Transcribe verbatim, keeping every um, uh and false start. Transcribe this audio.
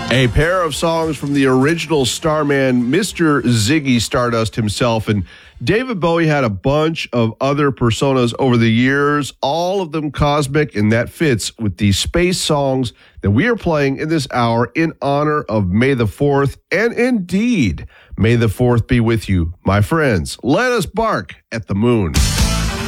A pair of songs from the original Starman, Mister Ziggy Stardust himself. And David Bowie had a bunch of other personas over the years, all of them cosmic, and that fits with the space songs that we are playing in this hour in honor of May the fourth. And indeed, May the fourth be with you, my friends. Let us bark at the moon.